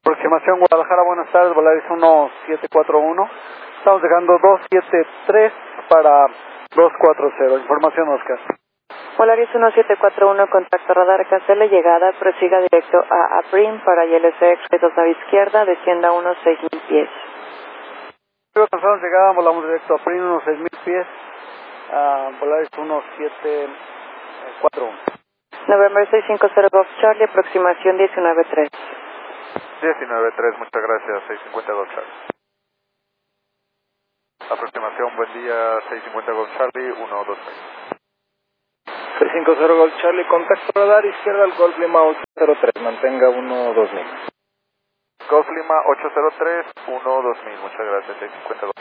Aproximación Guadalajara, buenas tardes, Volaris 1741. Estamos llegando 273 para 240. Información, Oscar. Volaris 1741, contacto radar KCL, llegada, prosiga directo a APRIM para ILC Expresos nave izquierda, descienda unos 6.000 pies. Alcanzamos llegada, volamos directo a APRIM, unos 6.000 pies, Volaris 1741. November 650 Golf Charlie, aproximación 19.3. 19.3, muchas gracias, 650 Golf Charlie. Aproximación, buen día, 650 Golf Charlie, 1-2. 650 Golf Charlie, contacto radar izquierda al Golf Lima 803, mantenga 1-2000. Golf Lima 803, 1-2000, muchas gracias, 650 Golf.